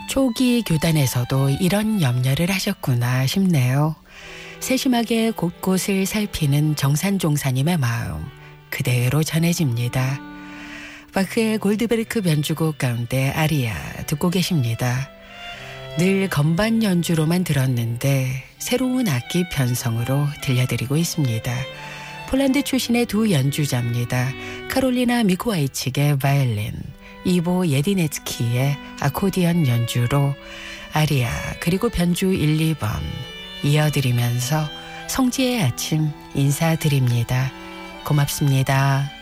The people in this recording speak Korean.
초기 교단에서도 이런 염려를 하셨구나 싶네요. 세심하게 곳곳을 살피는 정산종사님의 마음 그대로 전해집니다. 바크의 골드베르크 변주곡 가운데 아리아 듣고 계십니다. 늘 건반 연주로만 들었는데 새로운 악기 편성으로 들려드리고 있습니다. 폴란드 출신의 두 연주자입니다. 카롤리나 미코와이치의 바이올린, 이보 예디네츠키의 아코디언 연주로 아리아 그리고 변주 1, 2번 이어드리면서 성지의 아침 인사드립니다. 고맙습니다.